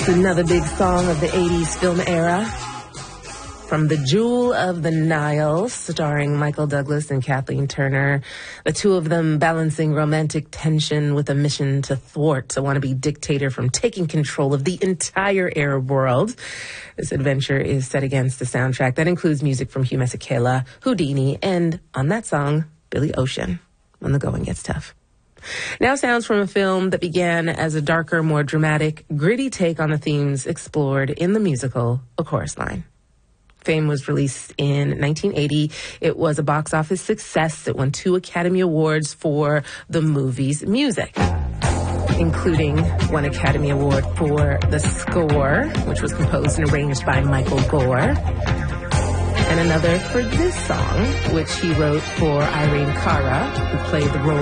It's another big song of the 80s film era. From The Jewel of the Nile, starring Michael Douglas and Kathleen Turner. The two of them balancing romantic tension with a mission to thwart a wannabe dictator from taking control of the entire Arab world. This adventure is set against the soundtrack that includes music from Hugh Masekela, Houdini, and on that song, Billy Ocean, When the Going Gets Tough. Now sounds from a film that began as a darker, more dramatic, gritty take on the themes explored in the musical A Chorus Line. Fame was released in 1980. It was a box office success. It won 2 Academy Awards for the movie's music, including one Academy Award for the score, which was composed and arranged by Michael Gore, and another for this song, which he wrote for Irene Cara, who played the role